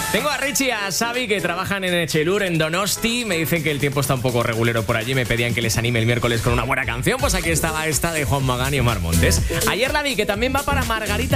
Tengo a Richie y a Xavi que trabajan en Echelur, en Donosti. Me dicen que el tiempo está un poco regulero por allí. Me pedían que les anime el miércoles con una buena canción. Pues aquí estaba esta de Juan Magán y Omar Montes. Ayer la vi, que también va para Margarita